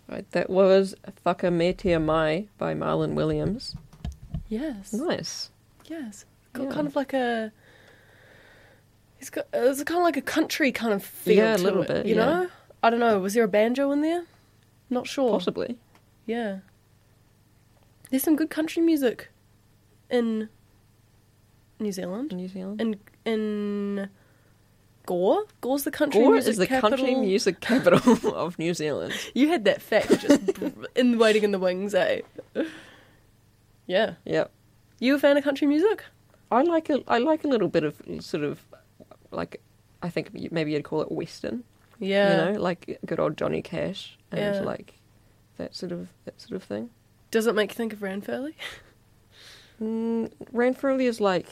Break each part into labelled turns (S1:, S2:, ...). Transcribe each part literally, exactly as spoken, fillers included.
S1: Right, that was Whakametea Mai by Marlon Williams.
S2: Yes.
S1: Nice.
S2: Yes. Got
S1: Yeah.
S2: kind of like a... It's got it's kind of like a country kind of feel
S1: Yeah, a
S2: to
S1: little
S2: it,
S1: bit,
S2: you
S1: yeah.
S2: know? I don't know. Was there a banjo in there? Not sure.
S1: Possibly.
S2: Yeah. There's some good country music in New Zealand.
S1: New Zealand.
S2: In in Gore. Gore's the country
S1: Gore
S2: music
S1: is the
S2: capital.
S1: country music capital of New Zealand.
S2: You had that fact just in waiting in the wings, eh? Yeah.
S1: Yep.
S2: You a fan of country music?
S1: I like a I like a little bit of sort of like I think maybe you'd call it Western.
S2: Yeah.
S1: You know, like good old Johnny Cash and
S2: Yeah.
S1: like that sort of that sort of thing.
S2: Does it make you think of Ranfurly?
S1: Mm, Ranfurly is like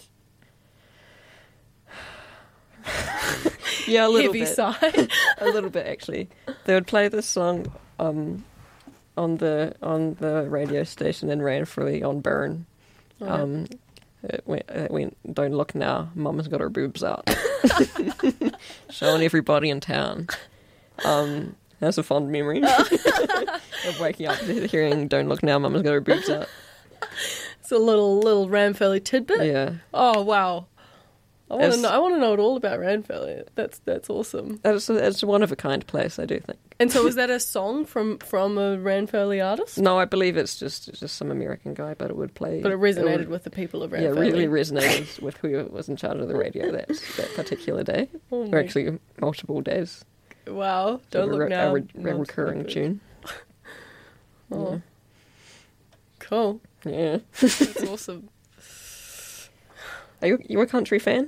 S1: yeah, a little
S2: Heavy
S1: bit.
S2: sigh.
S1: A little bit actually. They would play this song um, on the on the radio station in Ranfurly on Burn.
S2: Oh, yeah.
S1: Um, it went, it went, don't look now, Mama's got her boobs out. Showing everybody in town. Um, that's a fond memory of waking up to hearing don't look now, Mama's got her boobs out.
S2: It's a little little Ranfurly tidbit.
S1: Yeah.
S2: Oh wow. I want to
S1: It's-
S2: know. I want to know it all about Ranfurly. That's that's awesome.
S1: It's a, it's a one of a kind place, I do think.
S2: And so, was that a song from from a Ranfurly artist?
S1: No, I believe it's just it's just some American guy, but it would play.
S2: But it resonated
S1: would-
S2: with the people of Ranfurly.
S1: Yeah, really resonated with who was in charge of the radio that that particular day.
S2: Oh
S1: Or
S2: my-
S1: actually, multiple days.
S2: Wow. Don't
S1: a,
S2: look
S1: re-
S2: now.
S1: a, re- a
S2: Mama's
S1: recurring
S2: got her
S1: tune.
S2: Oh.
S1: Yeah.
S2: Cool.
S1: Yeah.
S2: That's awesome.
S1: Are you you a country fan?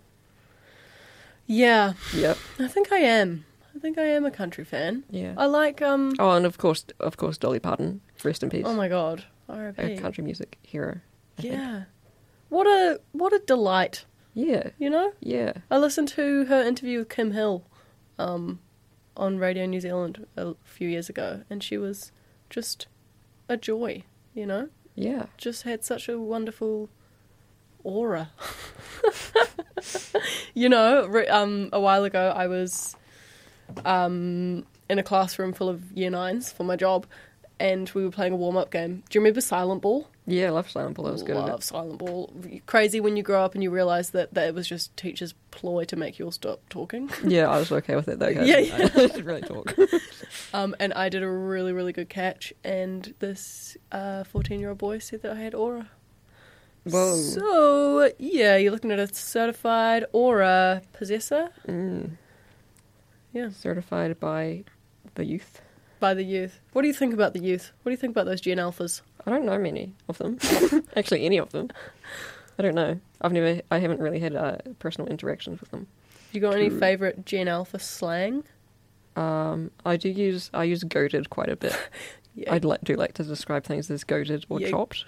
S2: Yeah,
S1: Yep.
S2: I think I am. I think I am a country fan.
S1: Yeah.
S2: I like um.
S1: Oh, and of course, of course, Dolly Parton. Rest in peace.
S2: Oh my god. R I
S1: A
S2: P.
S1: country music hero. I think.
S2: Yeah. What a what a delight.
S1: Yeah.
S2: You know.
S1: Yeah.
S2: I listened to her interview with Kim Hill, um, on Radio New Zealand a few years ago, and she was just a joy. You know,
S1: Yeah.
S2: just had such a wonderful aura. You know, re- um, a while ago I was um, in a classroom full of year nines for my job, and we were playing a warm-up game. Do you remember Silent Ball?
S1: Yeah, I love Silent Ball. That was good. at
S2: Love
S1: it.
S2: Silent Ball. Crazy when you grow up and you realise that, that it was just teachers' ploy to make you all stop talking.
S1: Yeah, I was okay with it though.
S2: Yeah,
S1: Yeah, I didn't really talk.
S2: Um, and I did a really, really good catch, and this uh, fourteen-year-old boy said that I had aura.
S1: Whoa.
S2: So, yeah, you're looking at a certified aura possessor.
S1: Mm.
S2: Yeah.
S1: Certified by the youth.
S2: By the youth. What do you think about the youth? What do you think about those Gen Alphas?
S1: I don't know many of them. Actually, any of them. I don't know. I've never. I haven't really had uh, personal interactions with them.
S2: You got any
S1: True.
S2: favourite Gen Alpha slang?
S1: Um, I do use. I use goated quite a bit.
S2: Yeah.
S1: I'd like do like to describe things as goated or
S2: Yeah.
S1: chopped.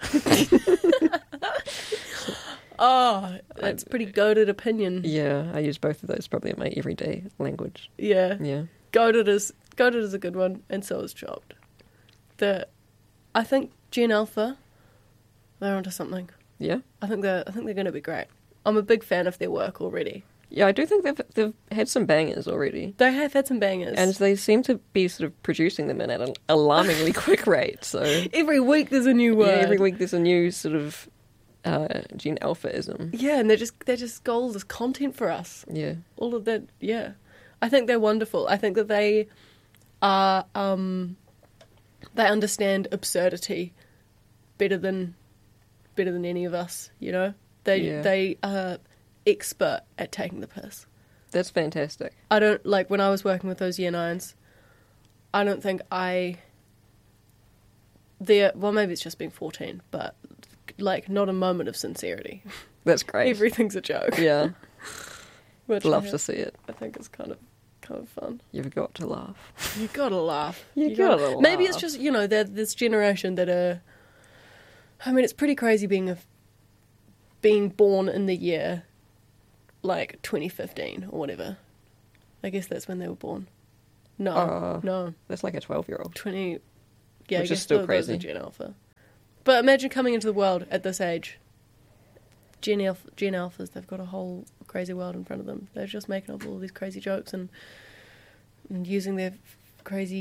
S2: Oh, that's pretty goated opinion.
S1: Yeah, I use both of those probably in my everyday language.
S2: Yeah.
S1: Yeah.
S2: Goated is goated is a good one, and so is chopped. The, I think Gen Alpha, they're onto something.
S1: Yeah.
S2: I think they're I think they're going to be great. I'm a big fan of their work already.
S1: Yeah, I do think they've they've had some bangers already.
S2: They have had some bangers.
S1: And they seem to be sort of producing them at an alarmingly quick rate. So
S2: every week there's a new
S1: yeah,
S2: word.
S1: every week there's a new sort of uh, Gen Alphaism.
S2: Yeah, and they're just they're just gold as content for us.
S1: Yeah.
S2: All of that, yeah. I think they're wonderful. I think that they are um, they understand absurdity better than better than any of us. You know, they
S1: Yeah.
S2: they are expert at taking the piss.
S1: That's fantastic.
S2: I don't like when I was working with those year nines. I don't think I. There, well, maybe it's just being fourteen, but like not a moment of sincerity.
S1: That's great.
S2: Everything's a joke.
S1: Yeah.
S2: Which
S1: Love
S2: I,
S1: to see it.
S2: I think is kind of kind of fun.
S1: You've got to laugh.
S2: You gotta laugh.
S1: You gotta
S2: Maybe it's
S1: laugh.
S2: just you know they're this generation that are. I mean, it's pretty crazy being a being born in the year like twenty fifteen or whatever. I guess that's when they were born. No,
S1: Uh,
S2: no,
S1: That's like a twelve-year-old.
S2: twenty. Yeah,
S1: Which
S2: I
S1: is
S2: guess
S1: still
S2: those- those are
S1: crazy.
S2: Gen Alpha. But imagine coming into the world at this age. Gen, Alpha, Gen Alphas, they've got a whole crazy world in front of them. They're just making up all these crazy jokes and and using their crazy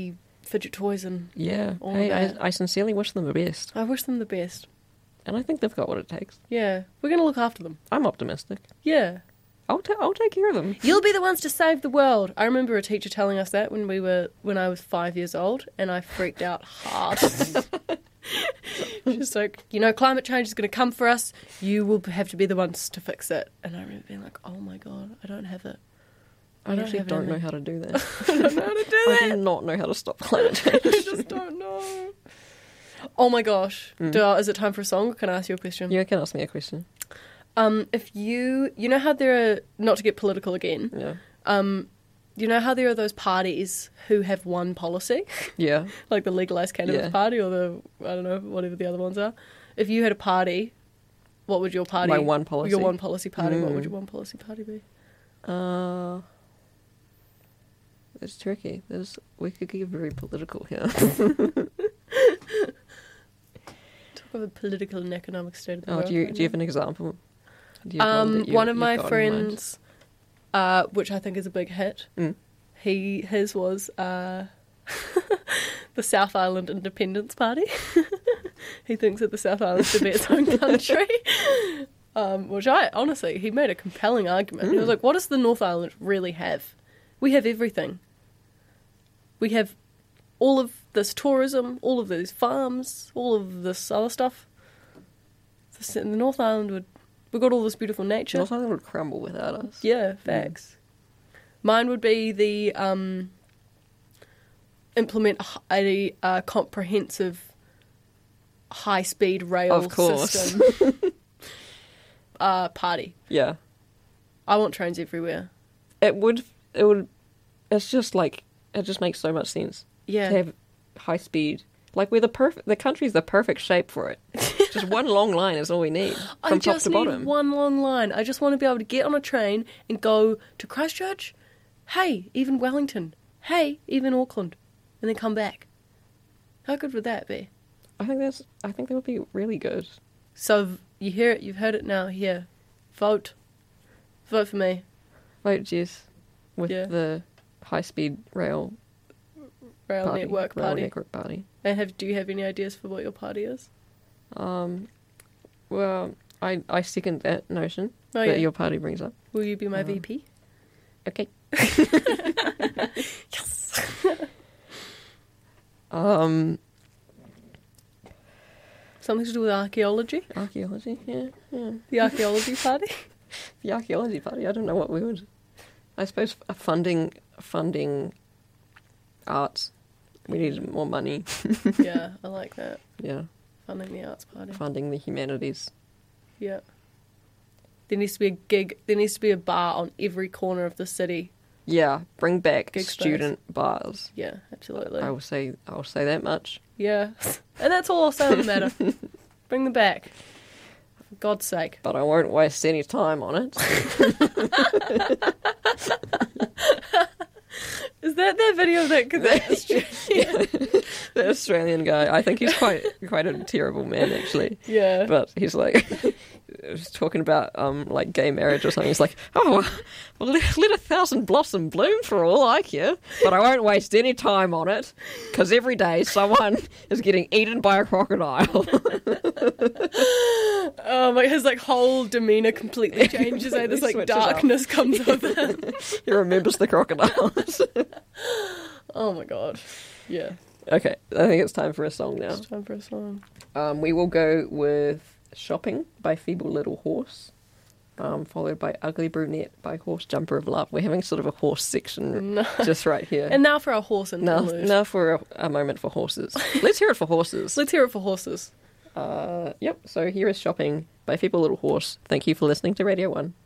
S2: fidget toys and
S1: Yeah.
S2: all
S1: Hey,
S2: of
S1: I,
S2: that.
S1: I sincerely wish them the best.
S2: I wish them the best.
S1: And I think they've got what it takes.
S2: Yeah, we're going to look after them.
S1: I'm optimistic.
S2: Yeah.
S1: I'll, ta- I'll take care of them.
S2: You'll be the ones to save the world. I remember a teacher telling us that when we were when I was five years old, and I freaked out hard. She's like, you know, climate change is going to come for us. You will have to be the ones to fix it. And I remember being like, oh my god, I don't have it.
S1: I,
S2: I don't
S1: actually
S2: have
S1: don't know
S2: anything.
S1: how to do that.
S2: I don't know how to do
S1: I
S2: that.
S1: do not know how to stop climate change.
S2: I just don't know. Oh my gosh.
S1: Mm.
S2: Do I, is it time for a song, or can I ask you a question?
S1: You can ask me a question.
S2: Um, if you, you know how there are, not to get political again,
S1: Yeah.
S2: um, you know how there are those parties who have one policy?
S1: Yeah.
S2: Like the legalised cannabis
S1: Yeah.
S2: party or the, I don't know, whatever the other ones are. If you had a party, what would your party...
S1: My one policy?
S2: Your one policy party, what would
S1: Mm.
S2: your one policy party be?
S1: Uh, it's tricky. There's, we could get very political here.
S2: Talk of a political and economic state of the
S1: Oh,
S2: world.
S1: do you
S2: right
S1: do you have
S2: now.
S1: an example? Do you have
S2: Um,
S1: that you-
S2: one of
S1: you've
S2: my
S1: got in mind?
S2: friends, uh, which I think is a big hit,
S1: Mm.
S2: he his was uh, the South Island Independence Party. He thinks that the South Island should be its own country. Um, which I honestly, he made a compelling argument. He was
S1: Mm.
S2: like, "What does the North Island really have? We have everything. We have all of this tourism, all of these farms, all of this other stuff. The the North Island would, we've got all this beautiful nature.
S1: North Island would crumble without us.
S2: Yeah, facts. Mine would be the um, implement a, a, a comprehensive high-speed rail
S1: Of course.
S2: system uh, party.
S1: Yeah.
S2: I want trains everywhere.
S1: It would. It would. It's just like it just makes so much sense
S2: Yeah.
S1: to have high speed. Like we're the perfect. The country's the perfect shape for it. Just one long line is all we need from
S2: I
S1: top
S2: just
S1: to
S2: need
S1: bottom.
S2: one long line. I just want to be able to get on a train and go to Christchurch. Hey, even Wellington. Hey, even Auckland, and then come back. How good would that be?
S1: I think that's. I think that would be really good.
S2: So you hear it. You've heard it now. Here, vote. Vote for me.
S1: Vote Jess with
S2: Yeah.
S1: the high speed rail
S2: Rail
S1: party,
S2: Network
S1: rail
S2: Party.
S1: network party.
S2: And have do you have any ideas for what your party is?
S1: Um. Well, I I second that notion
S2: Oh
S1: that
S2: yeah.
S1: your party brings up.
S2: Will you be my
S1: Um,
S2: V P?
S1: Okay.
S2: Yes.
S1: Um.
S2: Something to do with archaeology.
S1: Archaeology. Yeah. Yeah.
S2: The archaeology party.
S1: The archaeology party. I don't know what we would. I suppose f- funding funding arts. We need more money.
S2: Yeah, I like that.
S1: Yeah,
S2: Funding the arts party.
S1: funding the humanities.
S2: Yeah. There needs to be a gig. There needs to be a bar on every corner of the city.
S1: Yeah, bring back
S2: Gig space.
S1: student bars.
S2: Yeah, absolutely.
S1: I will say. I will say that much.
S2: Yeah, and that's all I'll say on the matter. Bring them back, for God's sake.
S1: But I won't waste any time on it.
S2: Is that that video of that? Cause that
S1: The Australian guy. I think he's quite quite a terrible man, actually.
S2: yeah.
S1: But he's like, he's talking about um like gay marriage or something. He's like, oh, well, let, let a thousand blossom bloom for all I care, but I won't waste any time on it because every day someone is getting eaten by a crocodile.
S2: Oh my! His like whole demeanor completely changes. Like this
S1: He
S2: like
S1: switches up.
S2: darkness comes over him.
S1: He remembers the crocodiles.
S2: Oh my god! Yeah.
S1: Okay, I think it's time for a song now.
S2: It's time for a song.
S1: Um, we will go with Shopping by Feeble Little Horse, um, followed by Ugly Brunette by Horse Jumper of Love. We're having sort of a horse section
S2: No.
S1: just right here.
S2: And now for our horse
S1: now,
S2: interlude.
S1: now for a, a moment for horses. Let's hear it for horses.
S2: Let's hear it for horses.
S1: Uh, yep, so here is Shopping by Feeble Little Horse. Thank you for listening to Radio one.